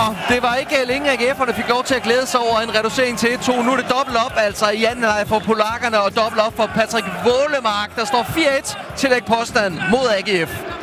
det var ikke længe AGF'erne fik lov til at glæde sig over en reducering til 1-2. Nu er det dobbelt op, altså i anden halvleg for polakkerne, og dobbelt op for Patrick Wålemark. Der står 4-1 til Lech Poznan mod AGF.